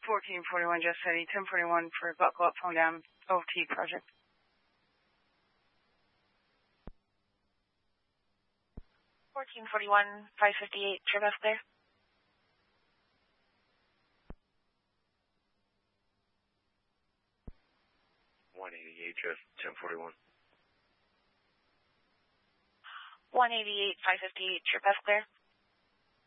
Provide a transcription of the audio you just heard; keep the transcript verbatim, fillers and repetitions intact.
fourteen forty-one, Just City, ten forty-one for buckle up, phone down, O T project. fourteen forty-one, five fifty-eight, trip F clear. one eighty-eight, Jeff, ten forty-one. one eighty-eight, five fifty-eight, trip F clear.